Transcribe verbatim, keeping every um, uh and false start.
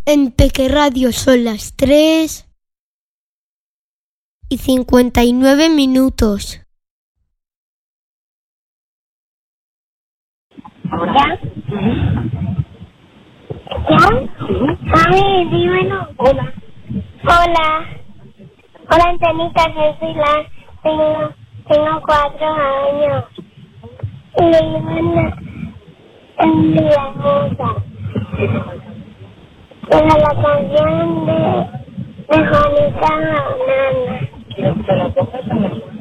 En Peque Radio son las tres y cincuenta y nueve minutos. ¿Ya? ¿Ya? Mami, dímelo. Hola. Hola. Hola, Antenita, yo soy la... Tengo, tengo cuatro años. Y le iban en mi hermosa. Era la canción de, de Juanita Banana.